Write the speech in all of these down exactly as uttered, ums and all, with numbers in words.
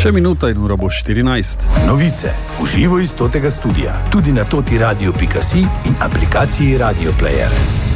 Še minuta in ura bo štirinajst. Novice v živo iz totega studia, tudi na toti radio pika si in aplikaciji Radio Player.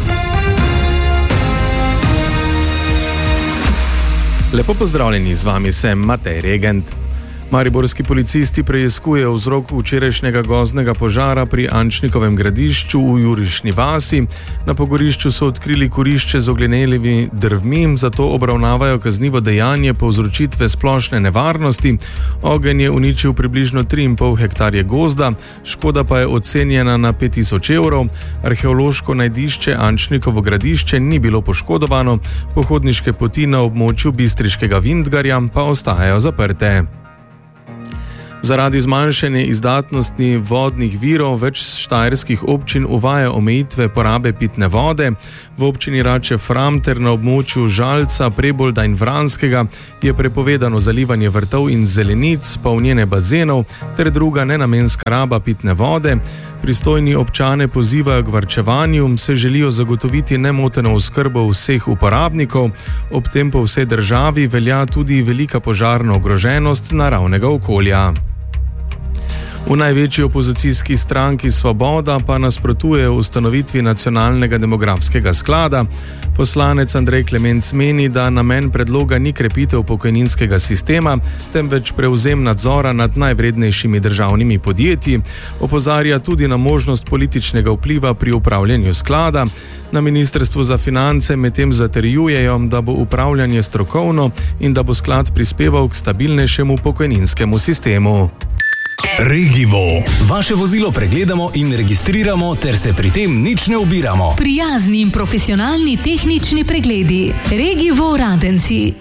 Lepo pozdravljeni, z vami sem Matej Regent. Mariborski policisti preiskujejo vzrok včerajšnjega gozdnega požara pri Ančnikovem gradišču v Jurišni vasi. Na pogorišču so odkrili kurišče z ognjenelimi drvmi, zato obravnavajo kaznivo dejanje povzročitve splošne nevarnosti. Ogenj je uničil približno tri in pol hektarje gozda, škoda pa je ocenjena na pet tisoč evrov. Arheološko najdišče Ančnikovo gradišče ni bilo poškodovano, pohodniške poti na območju Bistriškega Vintgarja pa ostajajo zaprte. Zaradi zmanjšanja izdatnosti vodnih virov več štajerskih občin uvaja omejitve porabe pitne vode. V občini Rače Fram ter na območju Žalca, Prebolda in Vranskega je prepovedano zalivanje vrtov in zelenic, polnjenje bazenov ter druga nenamenska raba pitne vode. Pristojni občane pozivajo k varčevanju, se želijo zagotoviti nemoteno oskrbo vseh uporabnikov, ob tem po vsej državi velja tudi velika požarna ogroženost naravnega okolja. V največji opozicijski stranki Svoboda pa nasprotuje ustanovitvi nacionalnega demografskega sklada. Poslanec Andrej Klemenc meni, da namen predloga ni krepitev pokojninskega sistema, temveč prevzem nadzora nad najvrednejšimi državnimi podjetji. Opozarja tudi na možnost političnega vpliva pri upravljanju sklada. Na Ministrstvu za finance medtem zatrjujejo, da bo upravljanje strokovno in da bo sklad prispeval k stabilnejšemu pokojninskemu sistemu. Regivo. Vaše vozilo pregledamo in registriramo ter se pri tem nič ne ubiramo. Prijazni in profesionalni tehnični pregledi. Regivo Radenci.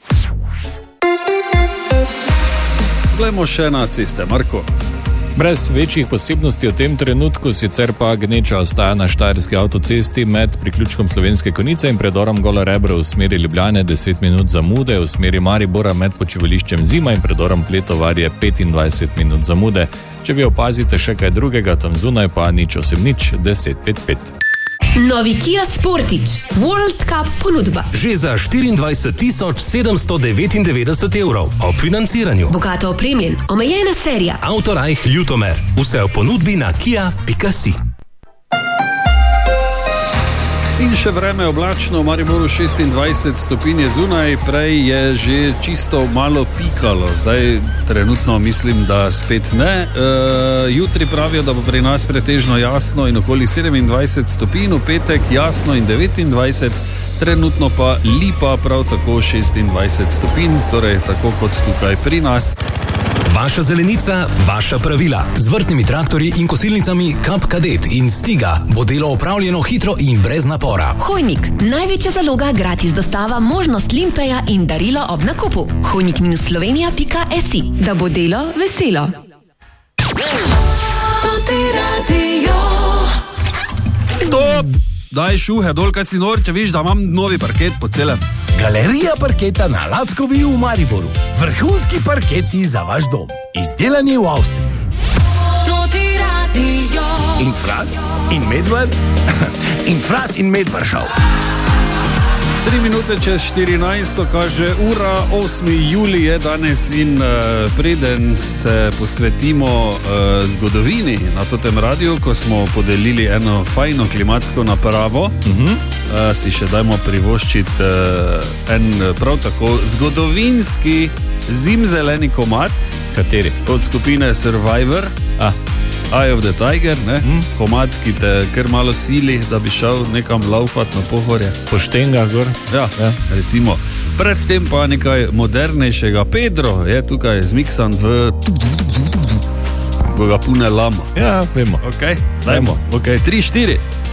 Glejmo še na ceste, Marko. Brez večjih posebnosti v tem trenutku, sicer pa gneča ostaja na štajerski avtocesti med priključkom Slovenske Konjice in predorom Gola Rebro v smeri Ljubljane deset minut zamude, v smeri Maribora med počivališčem Zima in predorom Pletovarje petindvajset minut zamude. Če vi opazite še kaj drugega, tam zunaj pa nič osem nič deset pet pet. Novi Kia Sportage World Cup ponudba. Že za štiriindvajset tisoč sedemsto devetindevetdeset evrov ob financiranju. Bogato opremljen, omejena serija. Autorajh Ljutomer. Vse v ponudbi na kia pika si. In še vreme oblačno, v Mariboru šestindvajset stopinj je zunaj, prej je že čisto malo pikalo, zdaj trenutno mislim, da spet ne. E, jutri pravijo, da bo pri nas pretežno jasno in okoli sedemindvajset stopinj, v petek jasno in devetindvajset, trenutno pa Lipa prav tako šestindvajset stopinj, torej tako kot tukaj pri nas. Vaša zelenica, vaša pravila. Z vrtnimi traktorji in kosilnicami Kap Kadet in Stiga bo delo opravljeno hitro in brez napora. Hojnik, največja zaloga, gratis dostava, možnost limpeja in darilo ob nakupu. hojnik minus slovenija pika si, da bo delo veselo. Stop! Daj šuhe dol, kaj si nor, če viš, da imam novi parket po celem. Galerija parketa na Lackovi v Mariboru. Vrhunski parketi za vaš dom. Izdelani v Avstriji. In Fras, in Medvar, in Fras in Medvaršav. Tri minute čez štirinajsto kaže ura, osmi julij je danes in uh, preden se posvetimo uh, zgodovini na totem radiju, ko smo podelili eno fajno klimatsko napravo, uh-huh. uh, si še dajmo privoščiti uh, en prav tako zgodovinski zimzeleni komad. Kateri? Od skupine Survivor. Ah. Eye of the Tiger, ne? Mm. Komad, ki te kar malo sili, da bi šel nekam laufat na pohorje. Poštenga gor. Ja, ja, recimo. Predtem pa nekaj modernejšega. Pedro je tukaj zmiksan v Bogapune lama. Ja, vemo. Ok, dajmo. Ok, tri, štiri.